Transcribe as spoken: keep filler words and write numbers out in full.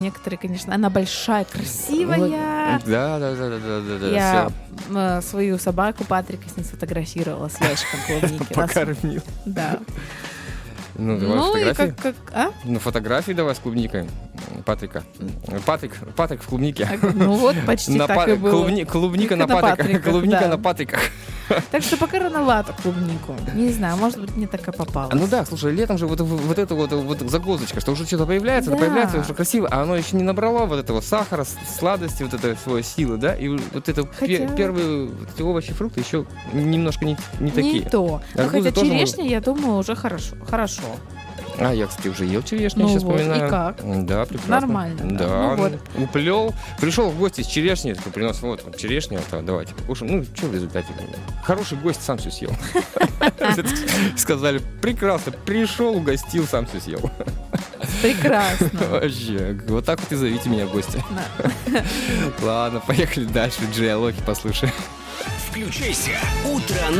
Некоторые, конечно, она большая, красивая. Да, да, да, да, да, да. Я э, свою собаку Патрика с ней сфотографировала с ящиком клубники. Покормил. Да. Ну, давай Ну, и фотографии. как, как, а? Ну, фотографии давай с клубникой. Патрика. Патрик, Патрик в клубнике. Ну вот, почти На так па- и было. клубни- Клубника Только на на Патриках. Патриках, Клубника да. на Патриках. Так что пока рановато клубнику. Не знаю, может быть, мне такая попалась. Ну да, слушай, летом же вот, вот эта вот, вот загвоздочка, что уже что-то появляется, Да. это появляется, уже красиво, а оно еще не набрало вот этого сахара, с- сладости, вот этой своей силы, да, и вот это Хотя- пе- первые вот эти овощи, фрукты еще немножко не, не Не такие. то. Ну, Арбузы хотя тоже черешня, я думаю, уже хорошо. Хорошо. А, я, кстати, уже ел черешню, Ну сейчас вот, и вспоминаю. как? Да, прекрасно. Нормально, да. Да, Ну вот. уплел. Пришел в гости с черешней, такой принес, вот, вот черешня, вот, давайте покушаем. Ну, что в результате? Хороший гость, сам все съел. Сказали, прекрасно, пришел, угостил, сам все съел. Прекрасно. Вообще, вот так вот и зовите меня в гости. Да. Ладно, поехали дальше, Джей Алохи послушаем. Включайся. Утро